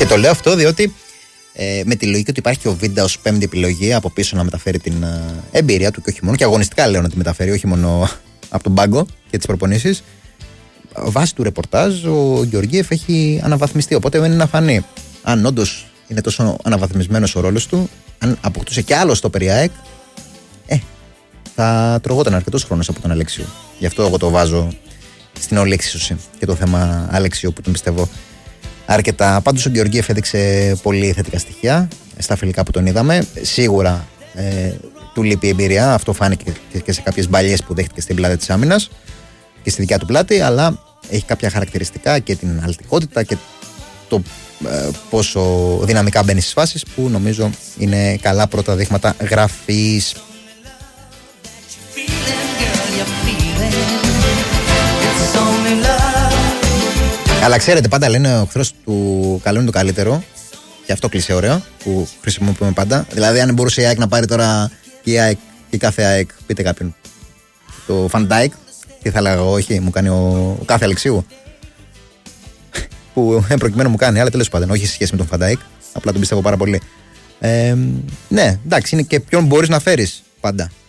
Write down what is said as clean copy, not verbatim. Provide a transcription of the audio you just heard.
Και το λέω αυτό διότι με τη λογική ότι υπάρχει και ο Βίντα ως πέμπτη επιλογή από πίσω να μεταφέρει την εμπειρία του και όχι μόνο, και αγωνιστικά λέω να τη μεταφέρει, όχι μόνο από τον πάγκο και τις προπονήσεις. Βάσει του ρεπορτάζ, ο Γεωργίεφ έχει αναβαθμιστεί. Οπότε μένει να φανεί αν όντως είναι τόσο αναβαθμισμένος ο ρόλος του, αν αποκτούσε κι άλλο στο ΠΕΡΙΑΕΚ, θα τρογόταν αρκετός χρόνος από τον Αλέξιο. Γι' αυτό εγώ το βάζω στην όλη εξίσωση και το θέμα Αλέξιο που τον πιστεύω αρκετά. Πάντως ο Γεωργίεφ έδειξε πολύ θετικά στοιχεία στα φιλικά που τον είδαμε. Σίγουρα του λείπει η εμπειρία. Αυτό φάνηκε και σε κάποιες μπαλιές που δέχτηκε στην πλάτη της άμυνας και στη δικιά του πλάτη, αλλά έχει κάποια χαρακτηριστικά και την αλτικότητα και το πόσο δυναμικά μπαίνει στις φάσεις που νομίζω είναι καλά πρώτα δείγματα γραφής. Αλλά ξέρετε, πάντα λένε ο εχθρός του καλού είναι το καλύτερο. Και αυτό κλεισέ ωραίο που χρησιμοποιούμε πάντα. Δηλαδή, αν μπορούσε η ΑΕΚ να πάρει τώρα η ΑΕΚ ή κάθε ΑΕΚ, πείτε κάποιον, το Φαντάικ, τι θα έλεγα εγώ, όχι, μου κάνει ο κάθε Αλεξίου. Που προκειμένου μου κάνει, αλλά τέλος πάντων, όχι σε σχέση με τον Φαντάικ. Απλά τον πιστεύω πάρα πολύ. Ναι, εντάξει, είναι και ποιον μπορείς να φέρεις πάντα.